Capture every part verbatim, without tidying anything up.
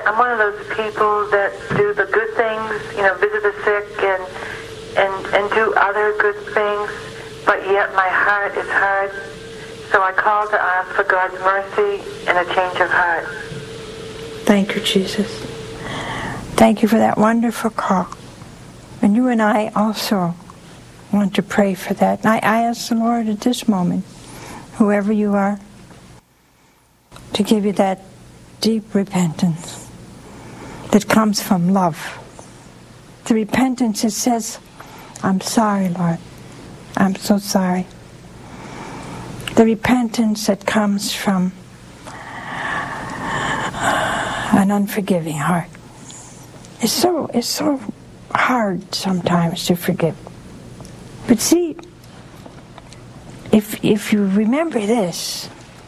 I'm one of those people that do the good things, you know, visit the sick and and and do other good things, but yet my heart is hard. So I call to ask for God's mercy and a change of heart. Thank you, Jesus. Thank you for that wonderful call. And you and I also want to pray for that. And I, I ask the Lord at this moment, whoever you are, to give you that deep repentance that comes from love. The repentance that says, I'm sorry, Lord. I'm so sorry. The repentance that comes from an unforgiving heart. It's so, it's so hard sometimes to forgive. But see, if if you remember this,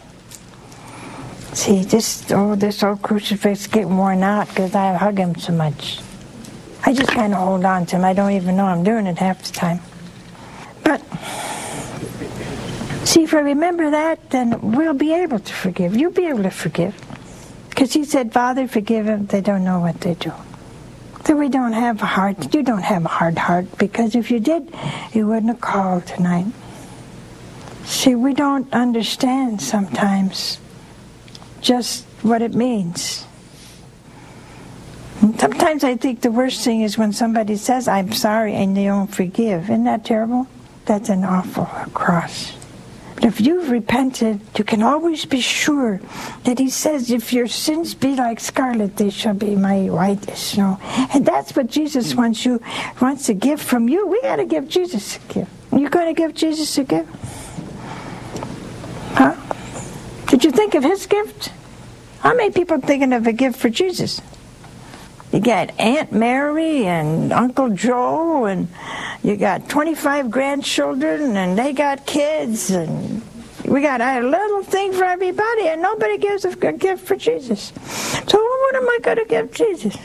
see, this, oh, this old crucifix is getting worn out because I hug him so much. I just kind of hold on to him. I don't even know I'm doing it half the time. But, see, if I remember that, then we'll be able to forgive. You'll be able to forgive. Because he said, Father, forgive them. They don't know what they do. So we don't have a heart. You don't have a hard heart, because if you did, you wouldn't have called tonight. See, we don't understand sometimes just what it means. And sometimes I think the worst thing is when somebody says, I'm sorry, and they don't forgive. Isn't that terrible? That's an awful cross. But if you've repented, you can always be sure that he says, if your sins be like scarlet, they shall be mighty white as snow. And that's what Jesus wants you, wants a gift from you. We got to give Jesus a gift. You're going to give Jesus a gift? Huh? Did you think of his gift? How many people are thinking of a gift for Jesus? You got Aunt Mary and Uncle Joe, and you got twenty-five grandchildren, and they got kids, and we got a little thing for everybody, and nobody gives a gift for Jesus. So what am I going to give Jesus?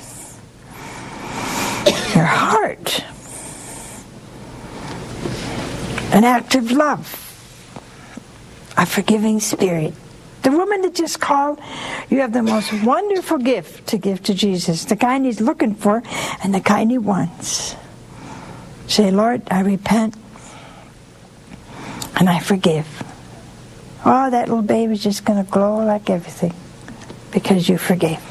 Your heart. An act of love. A forgiving spirit. The woman that just called, you have the most wonderful gift to give to Jesus. The kind he's looking for and the kind he wants. Say, Lord, I repent and I forgive. Oh, that little baby's just going to glow like everything because you forgave.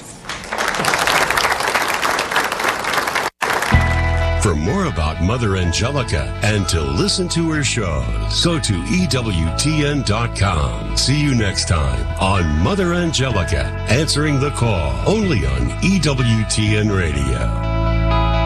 For more about Mother Angelica and to listen to her shows, go to E W T N dot com. See you next time on Mother Angelica, answering the call, only on E W T N Radio.